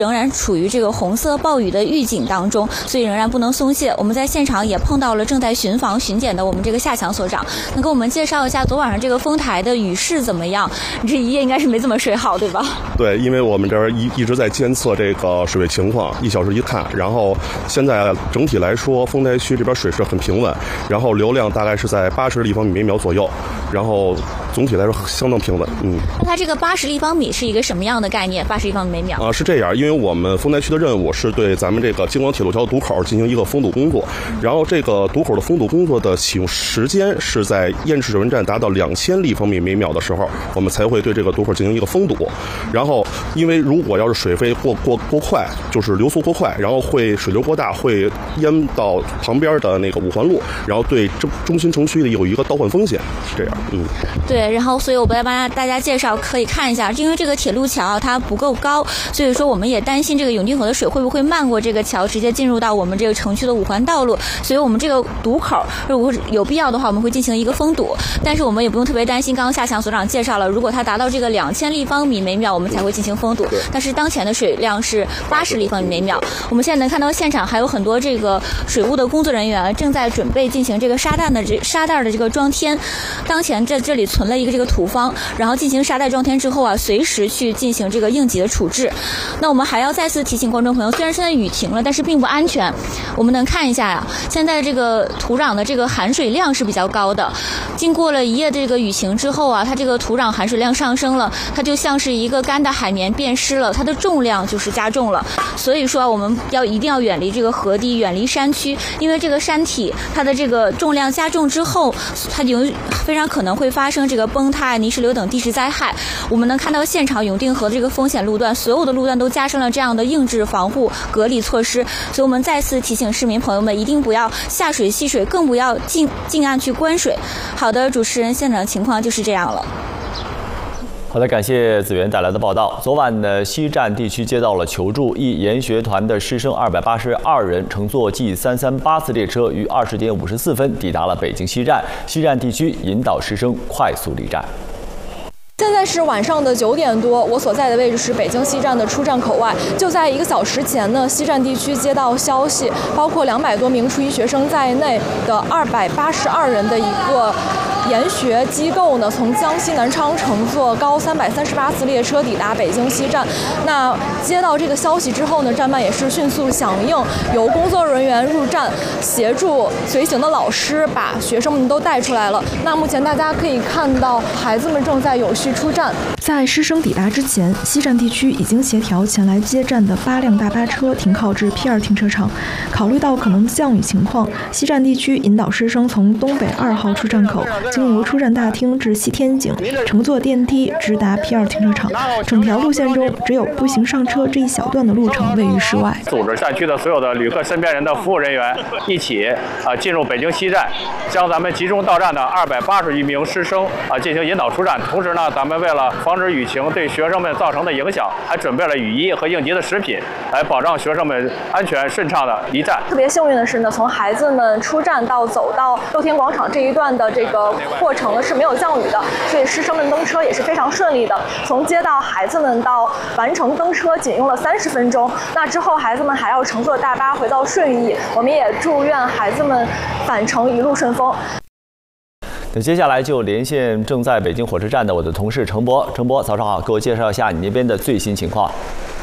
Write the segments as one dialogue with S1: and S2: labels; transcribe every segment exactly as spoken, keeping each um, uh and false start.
S1: 仍然处于这个红色暴雨的预警当中，所以仍然不能松懈。我们在现场也碰到了正在巡防巡检的我们这个夏强所长，能给我们介绍一下昨晚上这个丰台的雨势怎么样？你这一夜应该是没怎么睡好，对吧？
S2: 对，因为我们这儿一一直在监测这个水位情况，一小时一看，然后现在整体来说，丰台区这边水势很平稳，然后流量大概是在八十立方米每秒左右，然后总体来说相当平稳。嗯，
S1: 那它这个八十立方米是一个什么样的概念？八十立方米每秒
S2: 啊，是这样，因为我们丰台区的任务是对咱们这个京广铁路桥堵口进行一个封堵工作，然后这个堵口的封堵工作的启用时间是在堰池水文站达到两千立方米每秒的时候，我们才会对这个堵口进行一个封堵。然后，因为如果要是水位过过过快，就是流速过快，然后会水流过大，会淹到旁边的那个五环路，然后对中中心城区的有一个倒换风险，是这样。嗯，
S1: 对，然后所以我来帮大家介绍，可以看一下，因为这个铁路桥它不够高，所以说我们也担心这个永定河的水会不会漫过这个桥，直接进入到我们这个城区的五环道路，所以我们这个堵口如果有必要的话，我们会进行一个封堵，但是我们也不用特别担心。刚刚夏强所长介绍了，如果它达到这个两千立方米每秒，我们才会进行封堵，但是当前的水量是八十立方米每秒。我们现在能看到现场还有很多这个水务的工作人员正在准备进行这个沙袋的这沙袋的这个装填。当前在这里存了一个这个土方，然后进行沙袋装填之后啊，随时去进行这个应急的处置。那我们还要再次提醒观众朋友，虽然现在雨停了，但是并不安全。我们能看一下呀、啊，现在这个土壤的这个含水量是比较高的。经过了一夜这个雨情之后啊，它这个土壤含水量上升了，它就像是一个干的海绵变湿了，它的重量就是加重了。所以说我们要一定要远离这个河堤，远离山区，因为这个山体它的这个重量加重之后，它有非常可能会发生这个崩塌、泥石流等地质灾害。我们能看到现场永定河的这个风险路段，所有的路段都加上了这样的硬质防护隔离措施。所以我们再次提醒市民朋友们，一定不要下水戏水，更不要进进岸去观水。好的，主持人，现场的情况就是这样了。
S3: 好的，感谢子源带来的报道。昨晚呢，西站地区接到了求助，一研学团的师生二百八十二人乘坐 G 三三八次列车于二十点五十四分抵达了北京西站。西站地区引导师生快速离站。
S4: 现在是晚上的九点多，我所在的位置是北京西站的出站口外。就在一个小时前呢，西站地区接到消息，包括两百多名初一学生在内的二百八十二人的一个研学机构呢，从江西南昌乘坐高三百三十八次列车抵达北京西站。那接到这个消息之后呢，站办也是迅速响应，由工作人员入站协助随行的老师把学生们都带出来了。那目前大家可以看到，孩子们正在有序出站。
S5: 在师生抵达之前，西站地区已经协调前来接站的八辆大巴车停靠至 P 二 停车场。考虑到可能降雨情况，西站地区引导师生从东北二号出站口经由出站大厅至西天井，乘坐电梯直达 P 二 停车场。整条路线中，只有步行上车这一小段的路程位于室外。
S6: 组织站区的所有的旅客身边人的服务人员一起啊进入北京西站，将咱们集中到站的二百八十余名师生啊进行引导出站。同时呢，咱们为了防止雨情对学生们造成的影响，还准备了雨衣和应急的食品，来保障学生们安全顺畅的离站。
S4: 特别幸运的是呢，从孩子们出站到走到六天广场这一段的这个过程呢是没有降雨的，所以师生们登车也是非常顺利的。从接到孩子们到完成登车仅用了三十分钟。那之后孩子们还要乘坐大巴回到顺义，我们也祝愿孩子们返程一路顺风。
S3: 那接下来就连线正在北京火车站的我的同事程博。程博，早上好，给我介绍一下你那边的最新情况。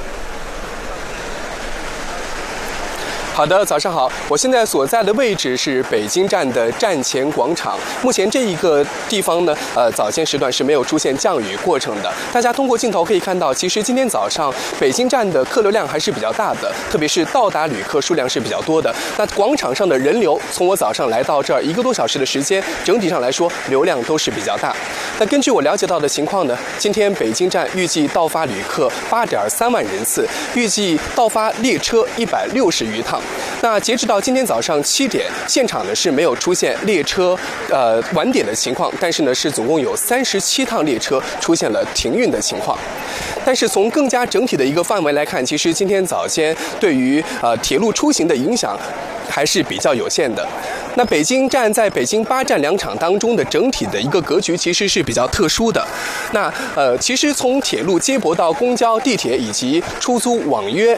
S7: 好的，早上好，我现在所在的位置是北京站的站前广场。目前这一个地方呢，呃，早间时段是没有出现降雨过程的。大家通过镜头可以看到，其实今天早上北京站的客流量还是比较大的，特别是到达旅客数量是比较多的。那广场上的人流，从我早上来到这儿一个多小时的时间，整体上来说流量都是比较大。那根据我了解到的情况呢，今天北京站预计到发旅客八点三万人次，预计到发列车一百六十余趟。那截止到今天早上七点，现场呢是没有出现列车呃晚点的情况，但是呢是总共有三十七趟列车出现了停运的情况。但是从更加整体的一个范围来看，其实今天早间对于呃铁路出行的影响还是比较有限的。 那北京站在北京八站两场当中的整体的一个格局其实是比较特殊的。那呃，其实从铁路接驳到公交、地铁以及出租、网约